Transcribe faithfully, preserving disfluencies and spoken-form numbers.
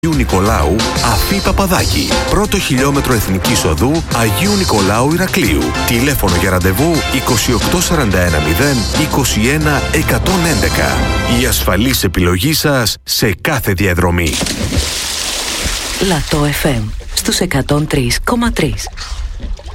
Αγίου Νικολάου, Αφή Παπαδάκη. Πρώτο χιλιόμετρο Εθνικής Οδού Αγίου Νικολάου Ηρακλείου. Τηλέφωνο για ραντεβού είκοσι οκτώ σαράντα ένα μηδέν είκοσι ένα εκατόν έντεκα. Η ασφαλής επιλογή σας σε κάθε διαδρομή. Λατό εφ εμ στους εκατόν τρία κόμμα τρία.